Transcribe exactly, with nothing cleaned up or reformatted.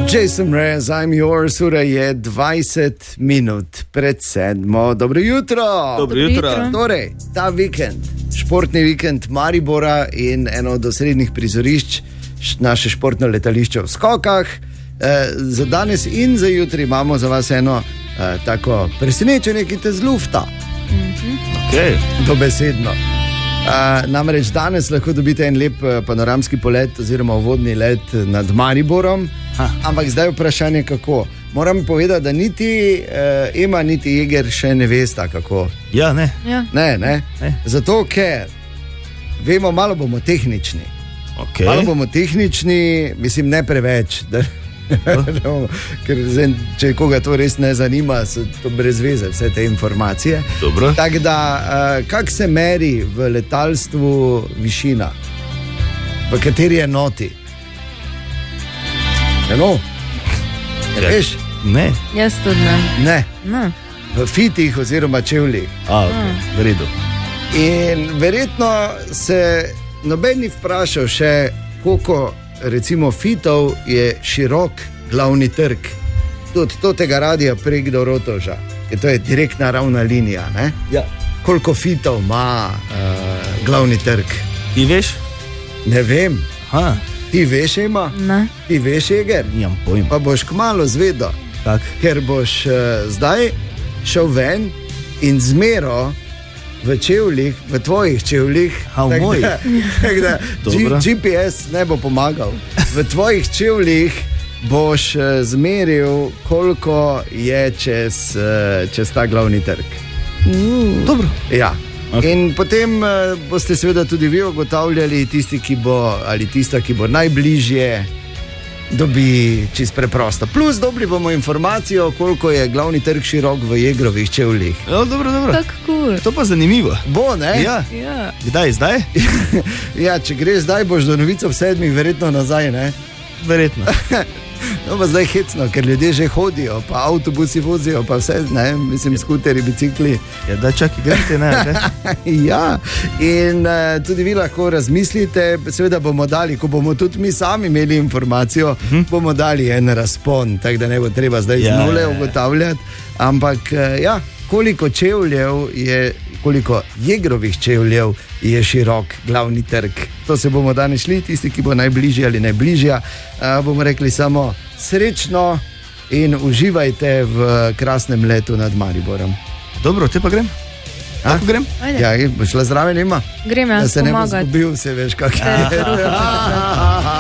Jason Mraz, I'm yours, ura je dvajset minut pred sedmo. Dobro jutro. Dobro jutro. Torej, ta vikend, športni vikend Maribora in eno od osrednjih prizorišč naše športno letališče v Skokah. E, za danes in za jutri imamo za vas eno e, tako presenečenje, ki te zlufta. Mm-hmm. Okay. Dobesedno. E, namreč danes lahko dobite en lep panoramski polet oziroma uvodni let nad Mariborom. Ha. Ampak zdaj je vprašanje, kako. Moram povedati, da niti uh, Ema, niti Jeger še ne vesta, kako. Ja, ne. Ja. Ne, ne. ne. Zato, ker vemo, malo bomo tehnični. Okay. Malo bomo tehnični, mislim, ne preveč. Da, no, ker zdaj, če koga to res ne zanima, so to brez veze, vse te informacije. Tako da, uh, kak se meri v letalstvu višina? V kateri enoti? No, ne veš? Ne. Jaz tudi ne. Ne. Ne. V fitih oziroma čevljih. A, ok, v redu. In verjetno se noben ni vprašal še, koliko recimo fitov je širok glavni trg. Tudi to tega radija prek do Rotovža. Je to je direktna ravna linija, ne? Ja. Koliko fitov ima uh, glavni trg? Ti veš? Ne vem. Aha. Ti veš, Ema? Ne. Ti veš, Jeger? Nimam pojma. Pa boš kmalu zvedel, ker boš uh, zdaj šel ven in zmero v čevljih, v tvojih čevljih. A v mojih? Tak da G P S ne bo pomagal. V tvojih čevljih boš uh, zmeril, koliko je čez, uh, čez ta glavni trg. Uh. Dobro. Ja. Okay. In potem uh, boste seveda tudi vi ugotavljali, tisti, ki bo ali tista, ki bo najbližje, dobi čist preprosto. Plus dobili bomo informacijo, koliko je glavni trg širok v Jegrovih čevljih. No, dobro, dobro. Tako cool. To pa zanimivo. Bo, ne? Ja. Ja. Kdaj, zdaj? Ja, če greš zdaj, boš do novice v sedmih verjetno nazaj, ne? Verjetno. No, pa zdaj hecno, ker ljudje že hodijo, pa avtobusi vozijo, pa vse, ne, mislim, skuteri, bicikli. Ja, da čakaj, greste, ne, ne? Ja, in uh, tudi vi lahko razmislite, seveda bomo dali, ko bomo tudi mi sami imeli informacijo, hm? bomo dali en razpon, tako da ne bo treba zdaj ja, z nule ugotavljati, ampak uh, ja, koliko čevljev je, koliko Jegrovih čevljev je širok glavni trg. To se bomo danes šli, tisti, ki bo najbližji ali najbližja, uh, bomo rekli samo srečno in uživajte v krasnem letu nad Mariborom. Dobro, te pa grem? Lahko grem? Ajde. Ja, boš šla zraven, Ima? Grem jaz pomagati. Da se pomagati. ne bo zgubil, se veš, kak je.